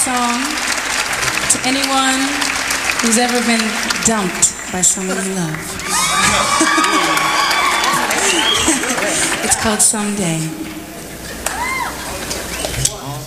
song to anyone who's ever been dumped by someone you love. It's called Someday.